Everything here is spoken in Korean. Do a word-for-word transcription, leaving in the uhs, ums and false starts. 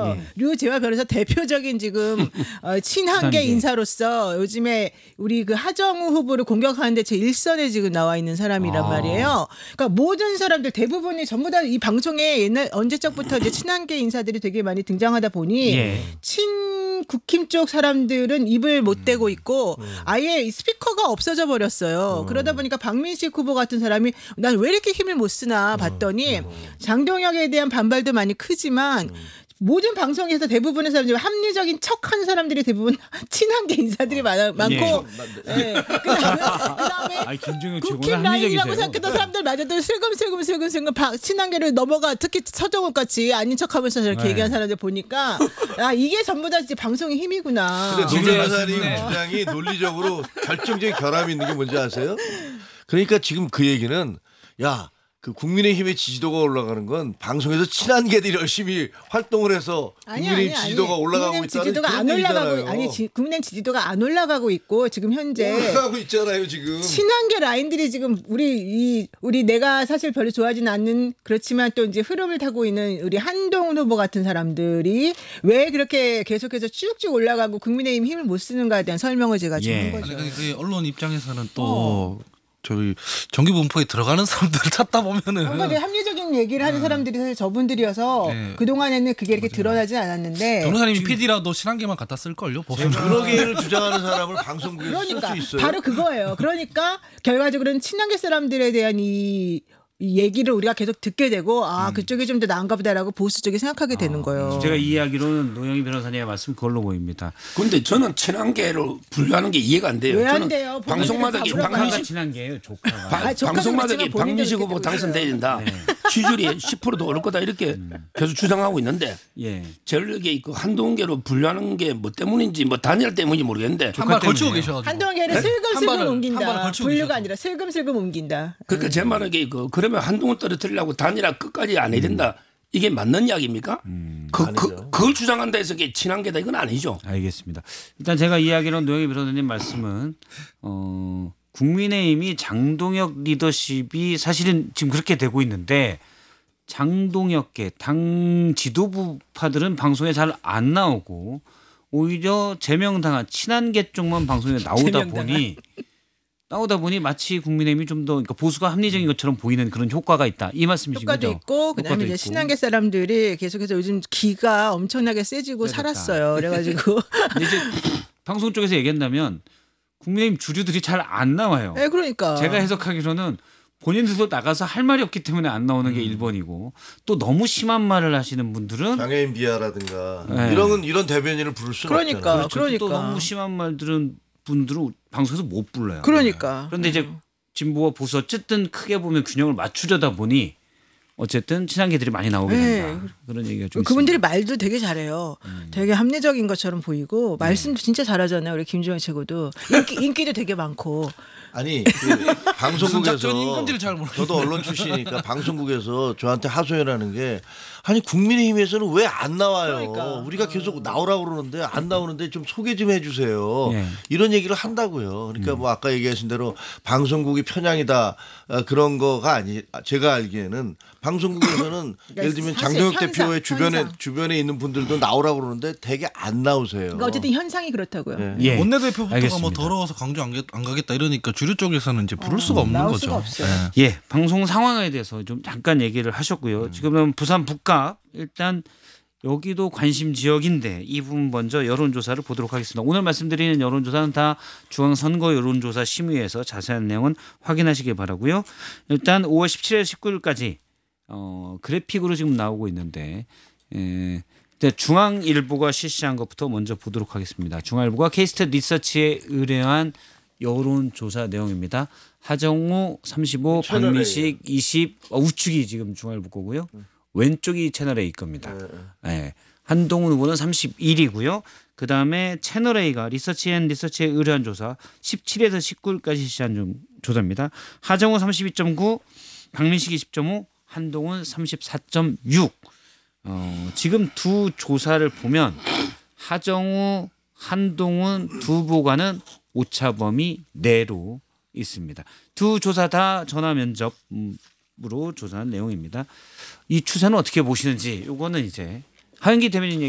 있어요. 예. 류재화 변호사 대표적인 지금 어, 친한계 인사로서 요즘에 우리 그 하정우 후보를 공격하는데 제 일선에 지금 나와 있는 사람이란 아. 말이에요. 그러니까 모든 사람들 대부분이 전부 다 이 방송에 옛날 언제적부터 이제 친한계 인사들이 되게 많이 등장하다 보니 예. 친 국힘 쪽 사람들은 입을 못 대고 있고 아예 이 스피커가 없어져 버렸어요. 그러다 보니까 박민식 후보 같은 사람이 난 왜 이렇게 힘을 못 쓰나 봤더니 장동혁에 대한 반발도 많이 크지만 모든 방송에서 대부분의 사람들이 합리적인 척하는 사람들이 대부분 친한계 인사들이 많아, 많고 예. 그다음에, 그다음에 아니, 김종혁 국힘 최고는 라인이라고 합리적이세요. 생각했던 사람들마저도 슬금슬금 슬금슬금 바- 친한계를 넘어가 특히 서정욱 같이 아닌 척하면서 저렇게 네. 얘기하는 사람들 보니까 아 이게 전부 다 이제 방송의 힘이구나. 근데 지금 노 변호사님 말씀은- 주장이 논리적으로 결정적인 결함이 있는 게 뭔지 아세요? 그러니까 지금 그 얘기는 야. 그 국민의힘의 지지도가 올라가는 건 방송에서 친한계들이 열심히 활동을 해서 아니, 국민의힘 아니, 아니. 지지도가 올라가고 국민의힘 있다는 지지도가 그런 안 올라가고 얘기잖아요. 아니 지, 국민의힘 지지도가 안 올라가고 있고 지금 현재 올라가고 있잖아요 지금. 친한계 라인들이 지금 우리 이 우리 내가 사실 별로 좋아하지는 않는 그렇지만 또 이제 흐름을 타고 있는 우리 한동훈 후보 같은 사람들이 왜 그렇게 계속해서 쭉쭉 올라가고 국민의힘 힘을 못 쓰는가에 대한 설명을 제가 지금 예. 한 거죠. 아니, 그 언론 입장에서는 또 어. 저희 정기 분포에 들어가는 사람들을 찾다 보면은 뭔가 되게 합리적인 얘기를 하는 사람들이 사실 저분들이어서 네. 그동안에는 그게 이렇게 드러나지 않았는데 변호사님이 피디라도 친한계만 갖다 쓸 걸요. 보면 그러기를 주장하는 사람을 방송국에서 그러니까 쓸 수 있어요. 바로 그거예요. 그러니까 결과적으로는 친한계 사람들에 대한 이, 이 얘기를 우리가 계속 듣게 되고 아 그쪽이 좀 더 나은가 보다라고 보수 쪽이 생각하게 되는 거예요. 제가 이해하기로는 노영희 변호사님의 말씀 그걸로 보입니다. 근데 저는 친한계를 분류하는 게 이해가 안 돼요. 왜 안 저는 돼요? 방송마다 본인들이 다 조카가 박민식 친한게요. 조카가. 바- 아, 조카는 방송마다 그렇지만 본인들은 박민식 그렇게 후보 되고 당선돼야 된다. 네. 지지율이 십 퍼센트도 오를 거다 이렇게 계속 주장하고 있는데 예. 전력에 그 한동계로 분류하는 게 뭐 때문인지 뭐 단일 때문인지 모르겠는데 한 발 걸치고 때문에요. 계셔가지고 한동계를 한 슬금슬금 발을- 한 발을 옮긴다. 걸치고 분류가 계셔서. 아니라 슬금슬금 옮긴다. 그러니까 제 말은 그 그러면 한동훈 떨어뜨리려고 단일화 끝까지 안 해야 된다. 이게 맞는 이야기입니까? 그, 그, 아니죠. 그걸 주장한다 해서 그게 친한계다 이건 아니죠. 알겠습니다. 일단 제가 이해하기로는 노영희 변호사님 말씀은 어, 국민의힘이 장동혁 리더십이 사실은 지금 그렇게 되고 있는데 장동혁계 당 지도부파들은 방송에 잘 안 나오고 오히려 제명당한 친한계 쪽만 방송에 나오다 제명당한. 보니 나오다 보니 마치 국민의힘이 좀 더 그러니까 보수가 합리적인 것처럼 보이는 그런 효과가 있다. 이 말씀이신 효과도 거죠? 있고 그다음에 효과도 이제 있고. 친한계 사람들이 계속해서 요즘 기가 엄청나게 세지고 세졌다. 살았어요. 그래가지고 근데 이제 방송 쪽에서 얘기한다면 국민의힘 주류들이 잘 안 나와요. 네, 그러니까 제가 해석하기로는 본인들도 나가서 할 말이 없기 때문에 안 나오는 게 일 번이고 또 너무 심한 말을 하시는 분들은 장애인 비하라든가 네. 이런 이런 대변인을 부를 수는 그러니까. 없잖아요. 그렇죠. 또 그러니까. 너무 심한 말들은 분들은 방송에서 못 불러요. 그러니까 그런데 이제 진보와 보수 어쨌든 크게 보면 균형을 맞추려다 보니 어쨌든 친한계들이 많이 나오게 네. 된다. 그런 얘기가 좀 그분들이 있습니다. 말도 되게 잘해요. 음. 되게 합리적인 것처럼 보이고 네. 말씀도 진짜 잘하잖아요. 우리 김종현 최고도 인기, 인기도 되게 많고. 아니 그 무슨 작전인 방송국에서 건지를 잘 모르겠어요. 저도 언론 출신이니까 방송국에서 저한테 하소연하는 게 아니 국민의힘에서는 왜 안 나와요? 그러니까. 우리가 계속 나오라고 그러는데 안 나오는데 좀 소개 좀 해주세요. 예. 이런 얘기를 한다고요. 음. 그러니까 뭐 아까 얘기하신 대로 방송국이 편향이다 어, 그런 거가 아니 제가 알기에는 방송국에서는 예를 들면 사실 장동혁 현상, 대표의 주변에 현상. 주변에 있는 분들도 나오라고 그러는데 되게 안 나오세요. 그러니까 어쨌든 현상이 그렇다고요. 예. 예. 원내대표부터가 뭐 알겠습니다. 더러워서 강조 안, 가- 안 가겠다 이러니까 주류 쪽에서는 이제 부를 수가 없는 나올 거죠. 수가 없어요. 예. 예, 방송 상황에 대해서 좀 잠깐 얘기를 하셨고요. 지금은 부산 북각 일단 여기도 관심 지역인데 이 부분 먼저 여론조사를 보도록 하겠습니다. 오늘 말씀드리는 여론조사는 다 중앙선거 여론조사 심의에서 자세한 내용은 확인하시기 바라고요. 일단 오월 십칠일 십구일까지 어, 그래픽으로 지금 나오고 있는데 에, 일단 중앙일보가 실시한 것부터 먼저 보도록 하겠습니다. 중앙일보가 K스탯 리서치에 의뢰한 여론조사 내용입니다. 하정우 삼십오, 채널 박민식 이십, 어, 우측이 지금 중앙일보 거고요. 왼쪽이 채널 A 겁니다. 네. 한동훈 후보는 삼십일이고요. 그다음에 채널 A가 리서치 앤 리서치에 의뢰한 조사 십칠일에서 십구일까지 실시한 좀 조사입니다. 하정우 삼십이 점 구, 박민식 이십 점 오, 한동훈 삼십사 점 육. 어, 지금 두 조사를 보면 하정우, 한동훈 두 후보가는 오차범위 내로 있습니다. 두 조사 다 전화 면접으로 조사한 내용입니다. 이 추세는 어떻게 보시는지 이거는 이제 하영기 대변인 얘기